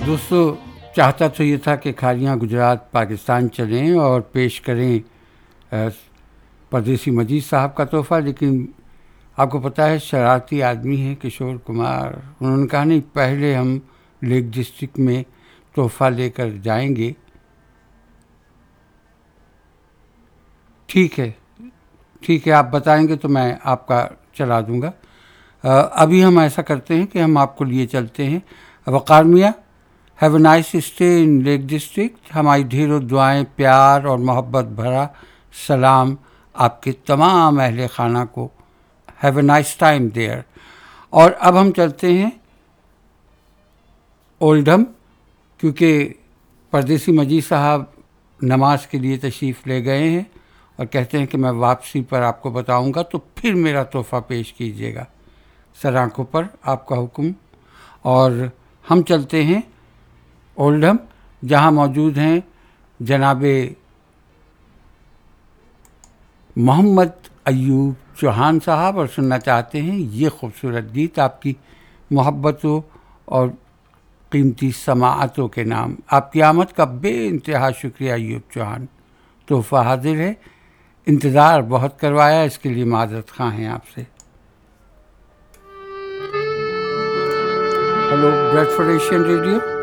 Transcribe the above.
دوستو، چاہتا تو یہ تھا کہ کھالیاں گجرات پاکستان چلیں اور پیش کریں پردیسی مجید صاحب کا تحفہ، لیکن آپ کو پتہ ہے شرارتی آدمی ہے کشور کمار. انہوں نے کہا نہیں، پہلے ہم لیک ڈسٹرکٹ میں تحفہ لے کر جائیں گے. ٹھیک ہے، آپ بتائیں گے تو میں آپ کا چلا دوں گا. ابھی ہم ایسا کرتے ہیں کہ ہم آپ کو لیے چلتے ہیں. وقار میاں، have a nice stay in leak district. ہماری ڈھیروں دعائیں، پیار اور محبت بھرا سلام آپ کے تمام اہل خانہ کو. Have a nice time their. اور اب ہم چلتے ہیں اولڈھم، کیونکہ پردیسی مجید صاحب نماز کے لیے تشریف لے گئے ہیں اور کہتے ہیں کہ میں واپسی پر آپ کو بتاؤں گا تو پھر میرا تحفہ پیش کیجیے گا. سر آنکھوں پر آپ کا حکم. اور ہم چلتے ہیں اولڈھم، جہاں موجود ہیں جناب محمد ایوب چوہان صاحب، اور سننا چاہتے ہیں یہ خوبصورت گیت آپ کی محبتوں اور قیمتی سماعتوں کے نام. آپ کی آمد کا بے انتہا شکریہ ایوب چوہان. تحفہ حاضر ہے. انتظار بہت کروایا، اس کے لیے معذرت خواہ ہیں آپ سے. Hello Bradford Asian radio.